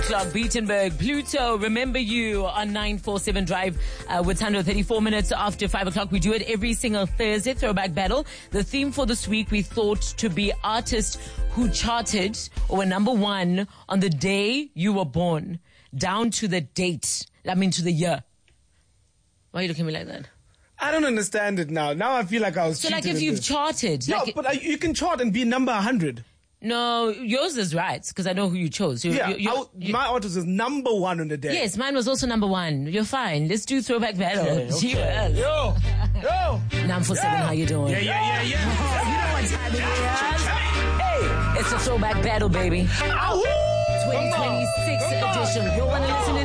o'clock. Beatenberg, Pluto, remember you on 947 Drive with Tando. 34 minutes after 5 o'clock. We do it every single Thursday, Throwback Battle. The theme for this week we thought to be artists who charted or were number one on the day you were born, down to the date. I mean, to the year. Why are you looking at me like that? I don't understand it now. Now I feel like I was So like if you've charted. Yeah, like, but you can chart and be number 100. No, yours is right, because I know who you chose. My artist is number one on the day. Yes, mine was also number one. You're fine. Let's do Throwback Battle. Okay. Yo! 947, how you doing? Yeah. You know what time it is? Hey, it's a Throwback Battle, baby. 2026 edition. You want to listen to